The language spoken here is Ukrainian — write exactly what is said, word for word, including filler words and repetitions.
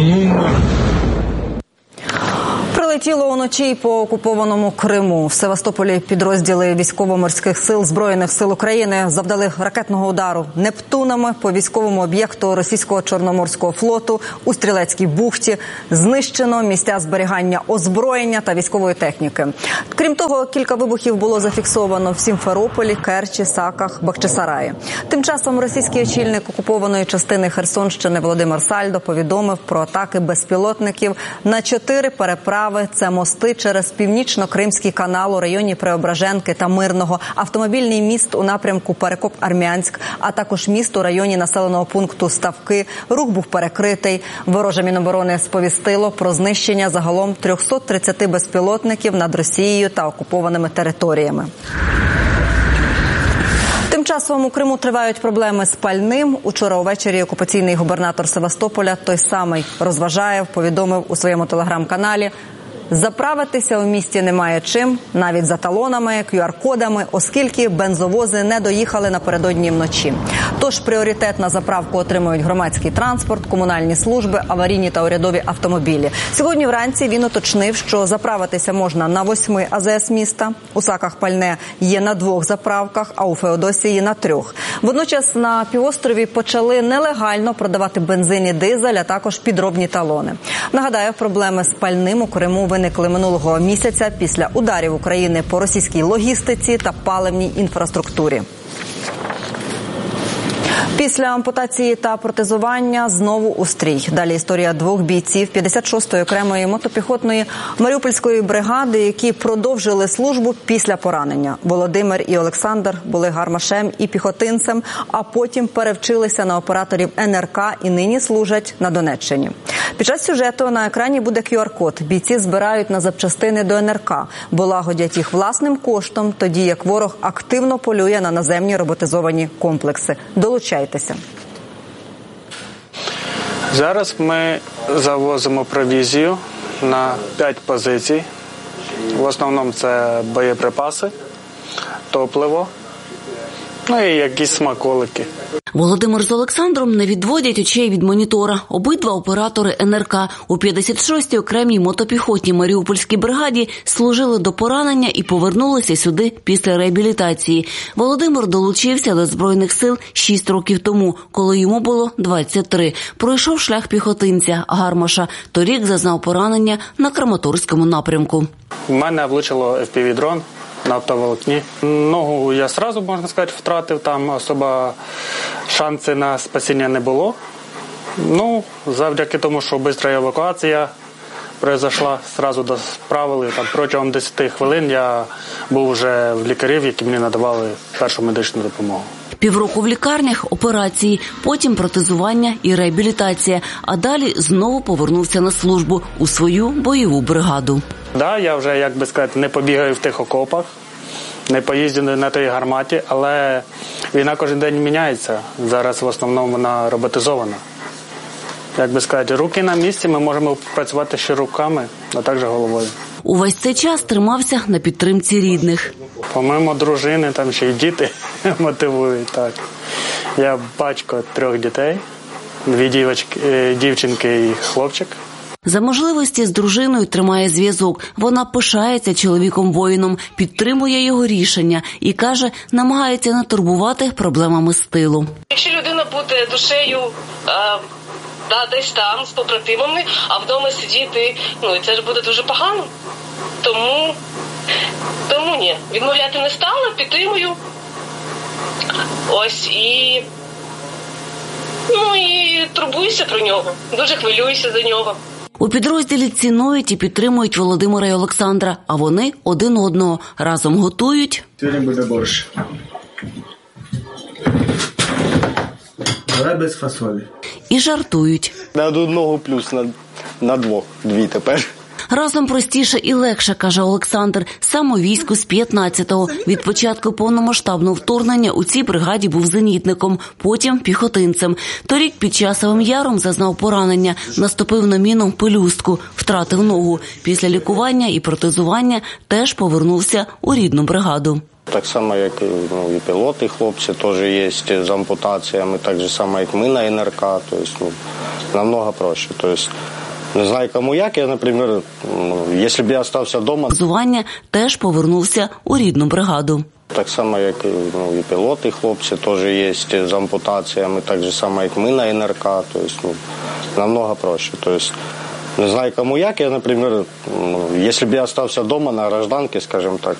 Ну, Прилетіло уночі по окупованому Криму. В Севастополі підрозділи військово-морських сил Збройних сил України завдали ракетного удару «Нептунами» по військовому об'єкту російського Чорноморського флоту у Стрілецькій бухті. Знищено місця зберігання озброєння та військової техніки. Крім того, кілька вибухів було зафіксовано в Сімферополі, Керчі, Саках, Бахчисараї. Тим часом російський очільник окупованої частини Херсонщини Володимир Сальдо повідомив про атаки безпілотників на чотири переправи. Це мости через Північно-Кримський канал у районі Преображенки та Мирного, автомобільний міст у напрямку Перекоп-Армянськ, а також міст у районі населеного пункту Ставки. Рух був перекритий. Вороже Міноборони сповістило про знищення загалом триста тридцять безпілотників над Росією та окупованими територіями. Тим часом у Криму тривають проблеми з пальним. Учора увечері окупаційний губернатор Севастополя, той самий Розважаєв, повідомив у своєму телеграм-каналі: заправитися у місті немає чим, навіть за талонами, кю ар-кодами, оскільки бензовози не доїхали напередодні вночі. Тож пріоритет на заправку отримують громадський транспорт, комунальні служби, аварійні та урядові автомобілі. Сьогодні вранці він уточнив, що заправитися можна на восьми а зе ес міста. У Саках пальне є на двох заправках, а у Феодосії на трьох. Водночас на півострові почали нелегально продавати бензин і дизель, а також підробні талони. Нагадаю, проблеми з пальним у Криму виникли минулого місяця після ударів України по російській логістиці та паливній інфраструктурі. Після ампутації та протезування знову у стрій. Далі історія двох бійців п'ятдесят шостої окремої мотопіхотної Маріупольської бригади, які продовжили службу після поранення. Володимир і Олександр були гармашем і піхотинцем, а потім перевчилися на операторів ен ер ка і нині служать на Донеччині. Під час сюжету на екрані буде кю ар-код. Бійці збирають на запчастини до ен ер ка, бо лагодять їх власним коштом, тоді як ворог активно полює на наземні роботизовані комплекси. Долучайтеся. Зараз ми завозимо провізію на п'ять позицій. В основному це боєприпаси, топливо, ну і якісь смаколики. Володимир з Олександром не відводять очей від монітора. Обидва оператори ен ер ка у п'ятдесят шостій окремій мотопіхотній Маріупольській бригаді служили до поранення і повернулися сюди після реабілітації. Володимир долучився до Збройних сил шість років тому, коли йому було двадцять три. Пройшов шлях піхотинця, гармаша. Торік зазнав поранення на Краматорському напрямку. У мене влучило еф пі ві-дрон на оптоволокні. Ногу я одразу, можна сказати, втратив, там особо шансів на спасіння не було. Ну, завдяки тому, що швидка евакуація пройшла, одразу досправили. Там протягом десять хвилин я був вже в лікарів, які мені надавали першу медичну допомогу. Півроку в лікарнях, операції, потім протезування і реабілітація, а далі знову повернувся на службу у свою бойову бригаду. Так, да, я вже, як би сказати, не побігаю в тих окопах, не поїздю на той гарматі, але війна кожен день міняється. Зараз в основному вона роботизована. Як би сказати, руки на місці, ми можемо працювати ще руками, а також головою. Увесь цей час тримався на підтримці рідних. Помимо дружини, там ще й діти мотивують. Так. Я батько трьох дітей, дві дівчинки, дівчинки і хлопчик. За можливості з дружиною тримає зв'язок. Вона пишається чоловіком-воїном, підтримує його рішення і, каже, намагається не турбувати проблемами з тилу. Якщо людина буде душею а, да, десь там з побратимами, а вдома сидіти, ну це ж буде дуже погано. Тому, тому ні, відмовляти не стала, підтримую. Ось і, ну і турбуюся про нього, дуже хвилююся за нього. У підрозділі цінують і підтримують Володимира і Олександра, а вони один одного разом готують. Сьогодні буде борщ. Але без фасолі. І жартують. На одного плюс, на, на двох, дві тепер. Разом простіше і легше, каже Олександр. Сам у війську з п'ятнадцятого. Від початку повномасштабного вторгнення у цій бригаді був зенітником, потім піхотинцем. Торік під Часовим Яром зазнав поранення, наступив на міну пелюстку, втратив ногу. Після лікування і протезування теж повернувся у рідну бригаду. Так само, як ну, і пілоти, хлопці теж є з ампутаціями, так же само, як ми на ен ер ка. Тобто, ну, намного проще. То есть, не знаю кому як, я, наприклад, ну, якщо б я залишився вдома... Зування теж повернувся у рідну бригаду. Так само, як ну, і пілоти, хлопці теж є з ампутаціями, так же само, як ми на ен ер ка, тобто ну, намного проще. Тобто, не знаю кому як, я, наприклад, ну, якщо б я залишився вдома на гражданці, скажімо так,